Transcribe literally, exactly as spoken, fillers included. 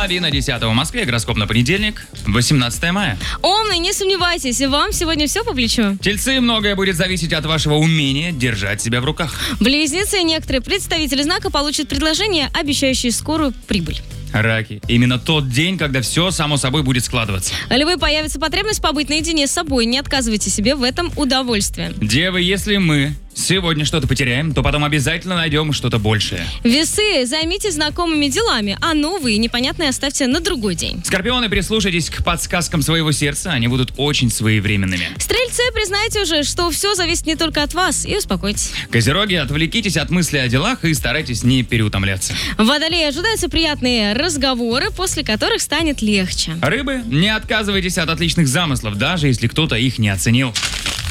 половина десятого в Москве. Гороскоп на понедельник, восемнадцатое мая. Умный, не сомневайтесь, вам сегодня все по плечу. Тельцы, многое будет зависеть от вашего умения держать себя в руках. Близнецы, некоторые представители знака получат предложение, обещающее скорую прибыль. Раки, именно тот день, когда все само собой будет складываться. Львы, появится потребность побыть наедине с собой, не отказывайте себе в этом удовольствии. Девы, если мы сегодня что-то потеряем, то потом обязательно найдем что-то большее. Весы, займитесь знакомыми делами, а новые непонятные оставьте на другой день. Скорпионы, прислушайтесь к подсказкам своего сердца, они будут очень своевременными. Стрельцы, признайте уже, что все зависит не только от вас, и успокойтесь. Козероги, отвлекитесь от мысли о делах и старайтесь не переутомляться. Водолеи, ожидаются приятные разговоры, после которых станет легче. Рыбы, не отказывайтесь от отличных замыслов, даже если кто-то их не оценил.